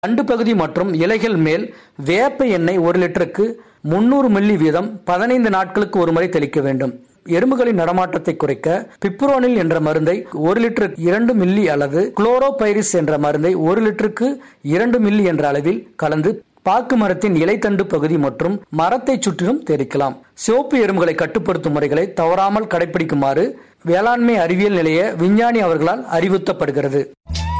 தண்டு பகுதி மற்றும் இலைகள் மேல் வேப்ப எண்ணெய் 1 லிட்டருக்கு 300 மில்லி வீதம் 15 நாட்களுக்கு ஒருமுறை தெளிக்க வேண்டும். எறும்புகளின் நடமாட்டத்தை குறைக்க பிப்ரோனில் என்ற மருந்தை 1 லிட்டருக்கு 2 மில்லி அல்லது குளோரோபைரிஸ் என்ற மருந்தை 1 லிட்டருக்கு 2 மில்லி என்ற அளவில் கலந்து பாக்கு மரத்தின் இலைத்தண்டு பகுதி மற்றும் மரத்தை சுற்றிலும் தெளிக்கலாம். சிவப்பு எறும்புகளை கட்டுப்படுத்தும் முறைகளை தவறாமல் கடைபிடிக்குமாறு வேளாண்மை அறிவியல் நிலைய விஞ்ஞானி அவர்களால் அறிவுறுத்தப்படுகிறது.